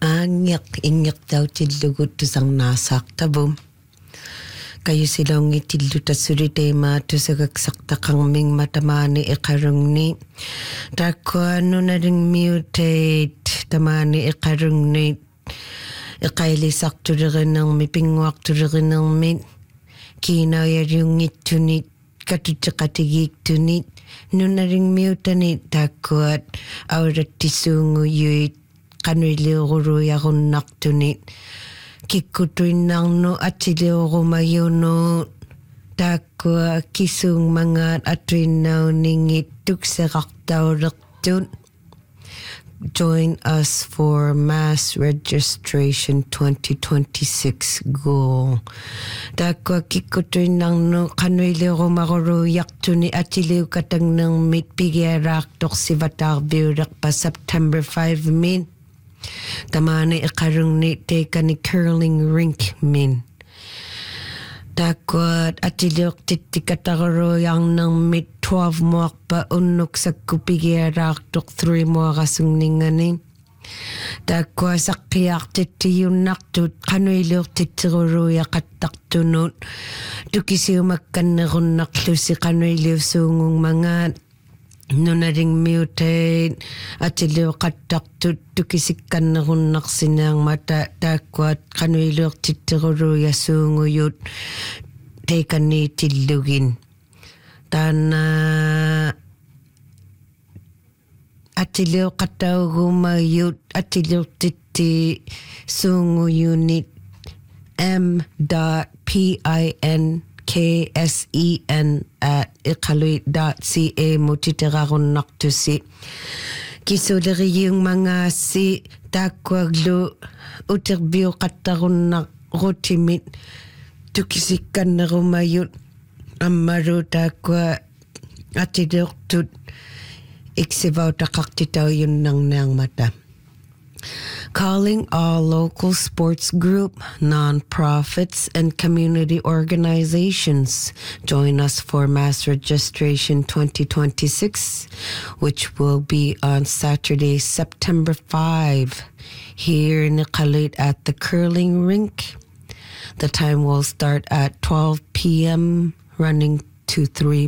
Ingyak daw tillugut tusang nasaktabum. Kayo silang itillu tasurite ma tusagaksakta kangming matamani ikarungni. Dako ano na ring mutate tamani ikarungni. Ikailisak turirin ng mipingwak turirin ng mit. Kinaya yung itunit katutakatigik tunit. Nuna ring mutanit dako at aurat tisungu yuit. Kanwili guru yakun naktunit. Kikutuin nang no atiliw rumayono takwa kisung mga atuin na ningit tukserak daw raktun. Join us for Mass Registration 2026 goal. Takwa kikutuin nang no kanwili rumaguru yaktuni atiliw katang nang mitpigerak tok si Vatar biurak pa September 5 min. Tamani ikarung ni teka ni curling rink min. Dakwat atilok titikatagaro yang nang mit 12 muak pa unok sa kupigirak tok 3 muak asung ninganin. Dakwa sakyak titiyun naktut kanuilok titigaro yakatak tunot. Tukisiw magkanarun naklu si kanuilok sungung mangat. Nuna ring mutate atiliw katak tukisikan na hunak sinang mata takwat kanuilok titiguro yasunguyut tekan ni tilugin. Tana atiliw kataw gumayut atiliw titi sunguyunit m.pin.ksen@ikaluit.ca mutitiraron naktusi. Kisulari yung mga si takwaglo uterbio kataron nak rotimit tukisikan na rumayut amaro takwa atidok iksivaw takaktitaw yun nang mata. Calling all local sports group, non-profits, and community organizations. Join us for Mass Registration 2026, which will be on Saturday, September 5, here in Iqaluit at the curling rink. The time will start at 12 p.m., running to 3